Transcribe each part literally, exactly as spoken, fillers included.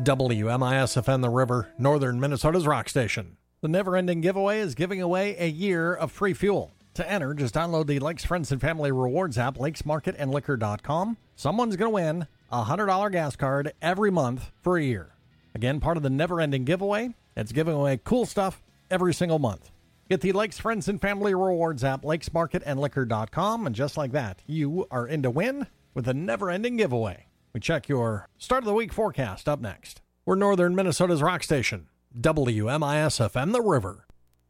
W M I S F M The River, northern Minnesota's rock station. The Never Ending Giveaway is giving away a year of free fuel. To enter, just download the Lakes Friends and Family Rewards app, lakes market and liquor dot com. Someone's going to win a one hundred dollars gas card every month for a year. Again, part of the Never Ending Giveaway. It's giving away cool stuff every single month. Get the Lakes Friends and Family Rewards app, lakes market and liquor dot com, and just like that, you are in to win with a Never Ending Giveaway. We check your start of the week forecast up next. We're northern Minnesota's rock station, W M I S F M The River.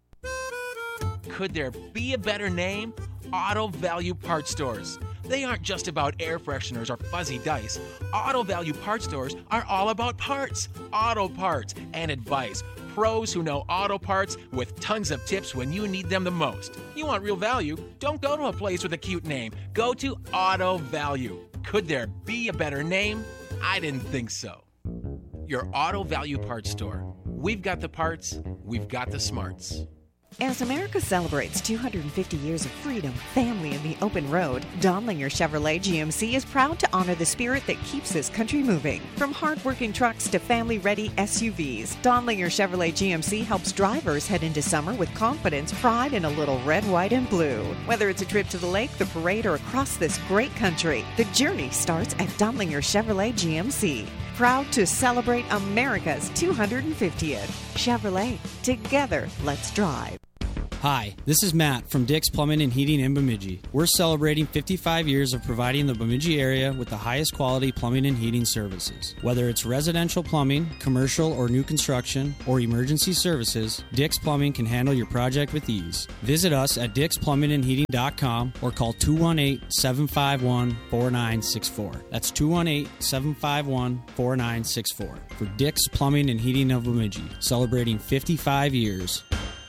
Could there be a better name? Auto Value Parts Stores. They aren't just about air fresheners or fuzzy dice. Auto Value Parts Stores are all about parts, auto parts, and advice. Pros who know auto parts with tons of tips when you need them the most. You want real value? Don't go to a place with a cute name. Go to Auto Value. Could there be a better name? I didn't think so. Your Auto Value Parts Store. We've got the parts, we've got the smarts. As America celebrates two hundred fifty years of freedom, family, and the open road, Donlinger Chevrolet G M C is proud to honor the spirit that keeps this country moving. From hard-working trucks to family-ready S U Vs, Donlinger Chevrolet G M C helps drivers head into summer with confidence, pride, and a little red, white, and blue. Whether it's a trip to the lake, the parade, or across this great country, the journey starts at Donlinger Chevrolet G M C. Proud to celebrate America's two hundred fiftieth. Chevrolet, together, let's drive. Hi, this is Matt from Dick's Plumbing and Heating in Bemidji. We're celebrating fifty-five years of providing the Bemidji area with the highest quality plumbing and heating services. Whether it's residential plumbing, commercial or new construction, or emergency services, Dick's Plumbing can handle your project with ease. Visit us at dicks plumbing and heating dot com or call two one eight, seven five one, four nine six four. That's two one eight, seven five one, four nine six four. For Dick's Plumbing and Heating of Bemidji, celebrating fifty-five years.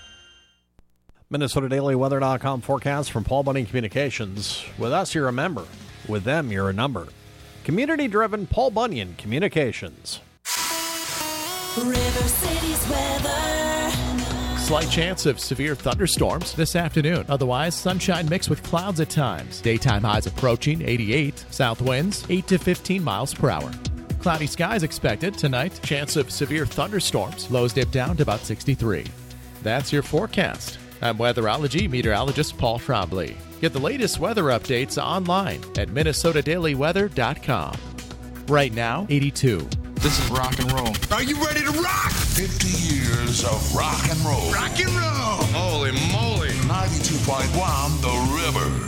Minnesota Daily Weather dot com forecast from Paul Bunyan Communications. With us, you're a member. With them, you're a number. Community-driven Paul Bunyan Communications. River City's weather. Slight chance of severe thunderstorms this afternoon. Otherwise, sunshine mixed with clouds at times. Daytime highs approaching eighty-eight. South winds eight to fifteen miles per hour. Cloudy skies expected tonight. Chance of severe thunderstorms. Lows dip down to about sixty-three. That's your forecast. I'm weatherology meteorologist Paul Trombley. Get the latest weather updates online at Minnesota Daily Weather dot com. Right now, eighty-two. This is rock and roll. Are you ready to rock? fifty years of rock and roll. Rock and roll. Holy moly. ninety-two point one The River.